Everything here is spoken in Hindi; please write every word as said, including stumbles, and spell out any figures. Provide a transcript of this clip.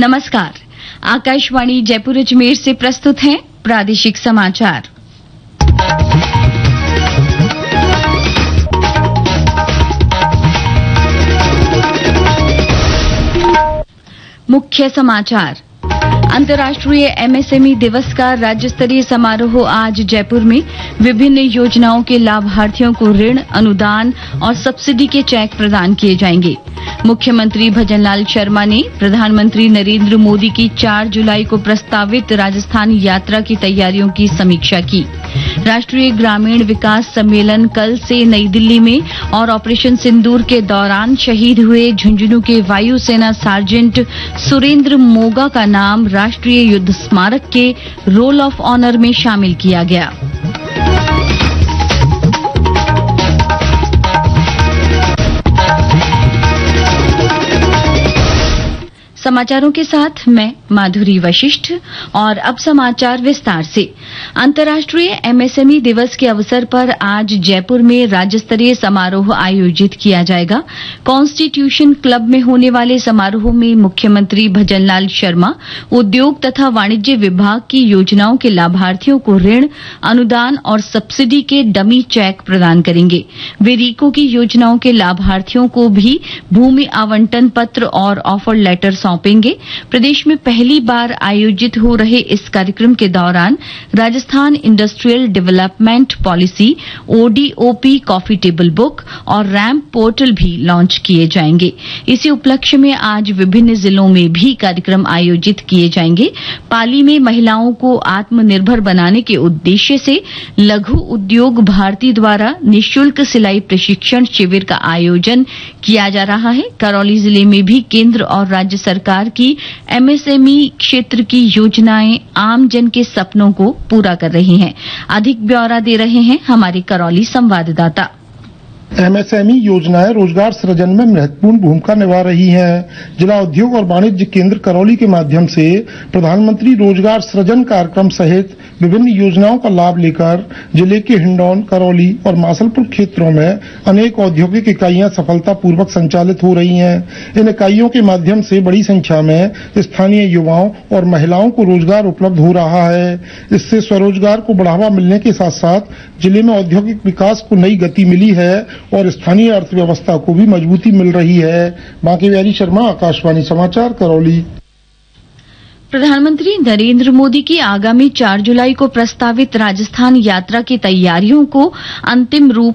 नमस्कार। आकाशवाणी जयपुर अजमेर से प्रस्तुत हैं प्रादेशिक समाचार। मुख्य समाचार। अंतर्राष्ट्रीय एमएसएमई दिवस का राज्य स्तरीय समारोह आज जयपुर में। विभिन्न योजनाओं के लाभार्थियों को ऋण, अनुदान और सब्सिडी के चेक प्रदान किए जाएंगे। मुख्यमंत्री भजनलाल शर्मा ने प्रधानमंत्री नरेंद्र मोदी की चार जुलाई को प्रस्तावित राजस्थान यात्रा की तैयारियों की समीक्षा की। राष्ट्रीय ग्रामीण विकास सम्मेलन कल से नई दिल्ली में और ऑपरेशन सिंदूर के दौरान शहीद हुए झुंझुनू के वायुसेना सार्जेंट सुरेंद्र मोगा का नाम राष्ट्रीय युद्ध स्मारक के रोल ऑफ ऑनर में शामिल किया गया। समाचारों के साथ मैं माधुरी वशिष्ठ और अब समाचार विस्तार से। अंतर्राष्ट्रीय एमएसएमई दिवस के अवसर पर आज जयपुर में राज्य स्तरीय समारोह आयोजित किया जाएगा। कॉन्स्टिट्यूशन क्लब में होने वाले समारोह में मुख्यमंत्री भजनलाल शर्मा उद्योग तथा वाणिज्य विभाग की योजनाओं के लाभार्थियों को ऋण, अनुदान और सब्सिडी के डमी चेक प्रदान करेंगे। वे रीको की योजनाओं के लाभार्थियों को भी भूमि आवंटन पत्र और ऑफर लेटर सौंपेंगे। प्रदेश में पहली बार आयोजित हो रहे इस कार्यक्रम के दौरान Rajasthan industrial development policy, ODOP coffee table book और रैम्प पोर्टल भी लॉन्च किए जाएंगे। इसी उपलक्ष्य में आज विभिन्न जिलों में भी कार्यक्रम आयोजित किए जाएंगे। पाली में महिलाओं को आत्मनिर्भर बनाने के उद्देश्य से लघु उद्योग भारती द्वारा निःशुल्क सिलाई प्रशिक्षण शिविर का आयोजन किया जा रहा है। करौली जिले में भी केंद्र और राज्य सरकार की एमएसएमई क्षेत्र की योजनाएं आम जन के सपनों को पूरा कर रही हैं। अधिक ब्यौरा दे रहे हैं हमारे करौली संवाददाता। एमएसएमई योजनाएं रोजगार सृजन में महत्वपूर्ण भूमिका निभा रही हैं। जिला उद्योग और वाणिज्य केंद्र करौली के माध्यम से प्रधानमंत्री रोजगार सृजन कार्यक्रम सहित विभिन्न योजनाओं का लाभ लेकर जिले के हिंडौन, करौली और मासलपुर क्षेत्रों में अनेक औद्योगिक इकाइयां सफलतापूर्वक संचालित हो रही हैं। इन इकाइयों के माध्यम से बड़ी संख्या में स्थानीय युवाओं और महिलाओं को रोजगार उपलब्ध हो रहा है। इससे स्वरोजगार को बढ़ावा मिलने के साथ साथ जिले में औद्योगिक विकास को नई गति मिली है और स्थानीय अर्थव्यवस्था को भी मजबूती मिल रही है। बांके बिहारी शर्मा, आकाशवाणी समाचार, करौली। प्रधानमंत्री नरेंद्र मोदी की आगामी चार जुलाई को प्रस्तावित राजस्थान यात्रा की तैयारियों को अंतिम रूप